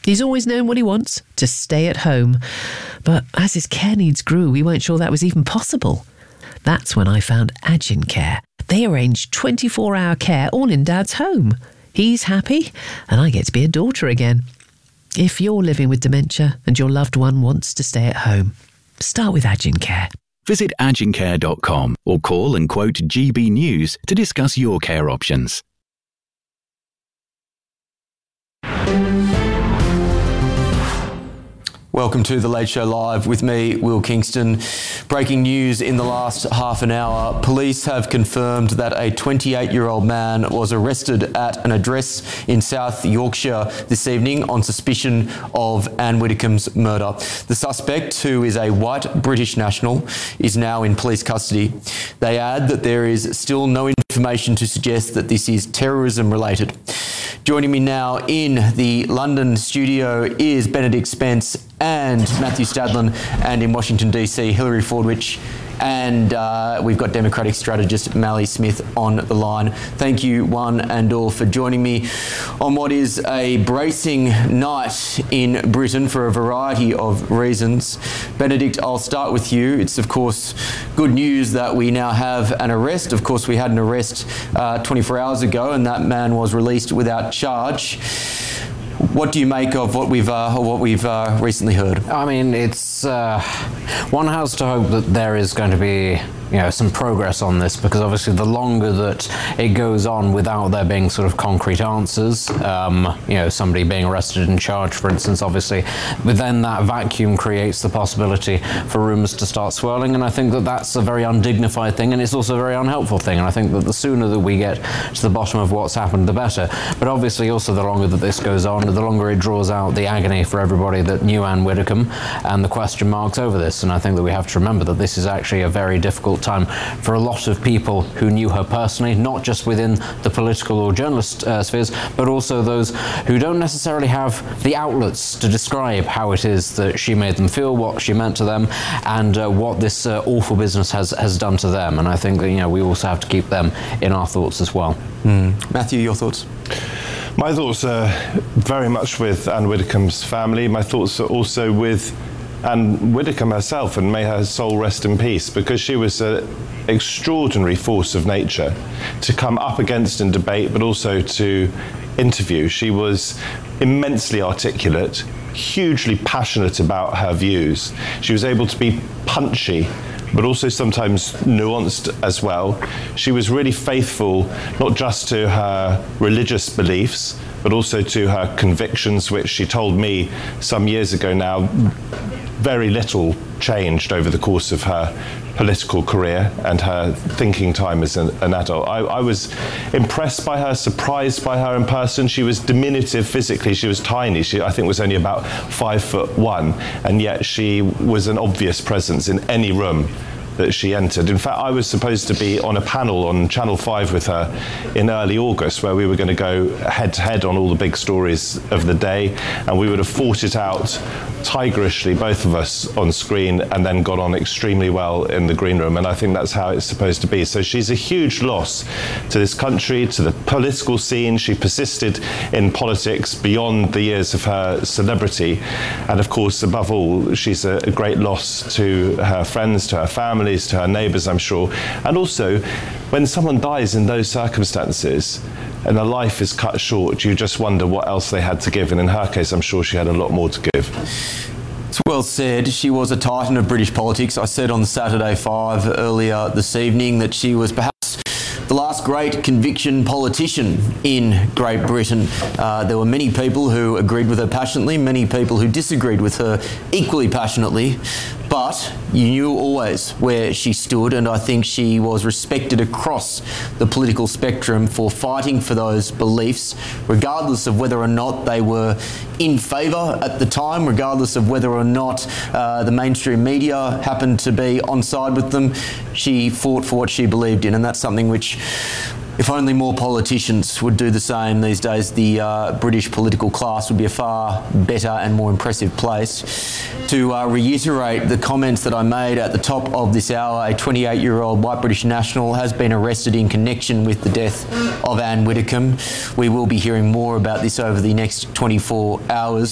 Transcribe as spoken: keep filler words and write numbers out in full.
He's always known what he wants, to stay at home. But as his care needs grew, we weren't sure that was even possible. That's when I found Agin Care. They arrange twenty-four hour care all in Dad's home. He's happy, and I get to be a daughter again. If you're living with dementia and your loved one wants to stay at home, start with Agin Care. Visit agin care dot com or call and quote G B News to discuss your care options. Welcome to The Late Show Live with me, Will Kingston. Breaking news in the last half an hour. Police have confirmed that a twenty-eight-year-old man was arrested at an address in South Yorkshire this evening on suspicion of Anne Widdecombe's murder. The suspect, who is a white British national, is now in police custody. They add that there is still no information to suggest that this is terrorism related. Joining me now in the London studio is Benedict Spence and Matthew Stadlen, and in Washington D C, Hilary Fordwich, and uh, we've got Democratic strategist Mally Smith on the line. Thank you one and all for joining me on what is a bracing night in Britain for a variety of reasons. Benedict, I'll start with you. It's of course good news that we now have an arrest. Of course, we had an arrest uh, twenty-four hours ago, and that man was released without charge. What do you make of what we've uh, what we've uh, recently heard? I mean, it's uh, one has to hope that there is going to be, you know, some progress on this, because obviously the longer that it goes on without there being sort of concrete answers, um, you know, somebody being arrested and charged, for instance, obviously, but then that vacuum creates the possibility for rumours to start swirling, and I think that that's a very undignified thing, and it's also a very unhelpful thing, and I think that the sooner that we get to the bottom of what's happened, the better. But obviously also the longer that this goes on, the longer it draws out the agony for everybody that knew Anne Widdecombe and the question marks over this, and I think that we have to remember that this is actually a very difficult time for a lot of people who knew her personally, not just within the political or journalist uh, spheres, but also those who don't necessarily have the outlets to describe how it is that she made them feel, what she meant to them, and uh, what this uh, awful business has, has done to them. And I think that, you know, we also have to keep them in our thoughts as well. Mm. Matthew, your thoughts? My thoughts are very much with Anne Widdecombe's family. My thoughts are also with Anne Widdecombe herself, and may her soul rest in peace, because she was an extraordinary force of nature to come up against in debate, but also to interview. She was immensely articulate, hugely passionate about her views. She was able to be punchy, but also sometimes nuanced as well. She was really faithful, not just to her religious beliefs, but also to her convictions, which she told me some years ago now, very little changed over the course of her political career and her thinking time as an, an adult. I, I was impressed by her, surprised by her in person. She was diminutive physically. She was tiny. She, I think, was only about five foot one, and yet she was an obvious presence in any room that she entered. In fact, I was supposed to be on a panel on Channel five with her in early August, where we were going to go head to head on all the big stories of the day, and we would have fought it out tigerishly, both of us on screen, and then got on extremely well in the green room. And I think that's how it's supposed to be. So she's a huge loss to this country, to the political scene. She persisted in politics beyond the years of her celebrity, and of course, above all, she's a, a great loss to her friends, to her family, to her neighbours, I'm sure. And also, when someone dies in those circumstances and a life is cut short, you just wonder what else they had to give. And in her case, I'm sure she had a lot more to give. It's well said. She was a titan of British politics. I said on Saturday Five earlier this evening that she was perhaps the last great conviction politician in Great Britain. Uh, there were many people who agreed with her passionately, many people who disagreed with her equally passionately, but you knew always where she stood, and I think she was respected across the political spectrum for fighting for those beliefs, regardless of whether or not they were in favour at the time, regardless of whether or not uh, the mainstream media happened to be on side with them. She fought for what she believed in, and that's something which, if only more politicians would do the same these days, the uh, British political class would be a far better and more impressive place. To uh, reiterate the comments that I made at the top of this hour, a twenty-eight-year-old white British national has been arrested in connection with the death of Anne Widdecombe. We will be hearing more about this over the next twenty-four hours.